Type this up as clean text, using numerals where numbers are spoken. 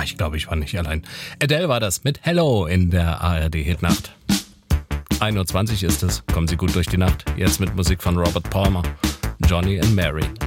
ich glaube, ich war nicht allein. Adele war das mit Hello in der ARD-Hitnacht. 1:20 Uhr ist es. Kommen Sie gut durch die Nacht. Jetzt mit Musik von Robert Palmer. Johnny and Mary.